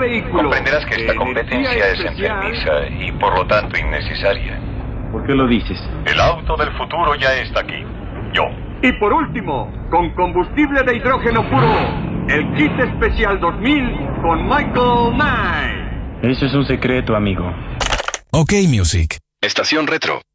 vehículo. Comprenderás que esta competencia es enfermiza y por lo tanto innecesaria. ¿Por qué lo dices? El auto del futuro ya está aquí. Yo. Y por último, con combustible de hidrógeno puro, el kit especial 2000 con Michael Knight. Eso es un secreto, amigo. OK Music. Estación Retro.